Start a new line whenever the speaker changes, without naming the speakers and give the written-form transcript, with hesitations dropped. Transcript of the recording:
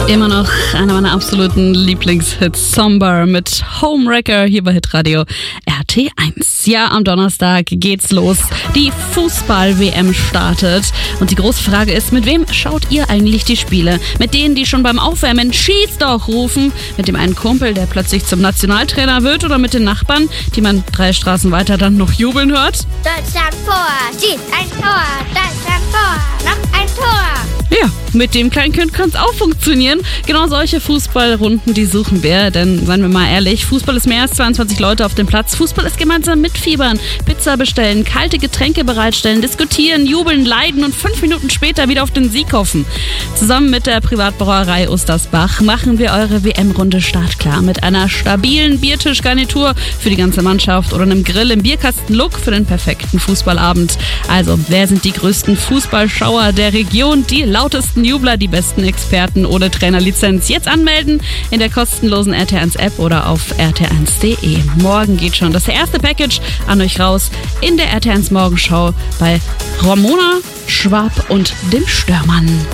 Immer noch einer meiner absoluten Lieblingshits, Somber mit Homewrecker hier bei Hitradio RT1. Ja, am Donnerstag geht's los. Die Fußball-WM startet. Und die große Frage ist, mit wem schaut ihr eigentlich die Spiele? Mit denen, die schon beim Aufwärmen "Schieß doch" rufen? Mit dem einen Kumpel, der plötzlich zum Nationaltrainer wird? Oder mit den Nachbarn, die man 3 Straßen weiter dann noch jubeln hört?
Deutschland vor, schießt ein Tor, Deutschland vor, noch ein Tor.
Ja, mit dem Kleinkind kann es auch funktionieren. Genau solche Fußballrunden, die suchen wir. Denn, seien wir mal ehrlich, Fußball ist mehr als 22 Leute auf dem Platz. Fußball ist gemeinsam mitfiebern, Pizza bestellen, kalte Getränke bereitstellen, diskutieren, jubeln, leiden und 5 Minuten später wieder auf den Sieg hoffen. Zusammen mit der Privatbrauerei Ostersbach machen wir eure WM-Runde startklar. Mit einer stabilen Biertischgarnitur für die ganze Mannschaft oder einem Grill im Bierkasten-Look für den perfekten Fußballabend. Also, wer sind die größten Fußballschauer der Region? Die lautesten Jubler, die besten Experten ohne Trainerlizenz. Jetzt anmelden in der kostenlosen RT1-App oder auf rt1.de. Morgen geht schon das erste Package an euch raus in der RT1 Morgenschau bei Ramona Schwab und dem Störmann.